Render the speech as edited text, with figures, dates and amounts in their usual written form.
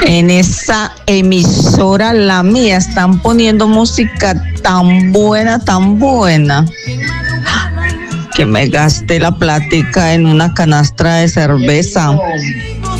En esa emisora, la mía, están poniendo música tan buena, que me gasté la plática en una canastra de cerveza.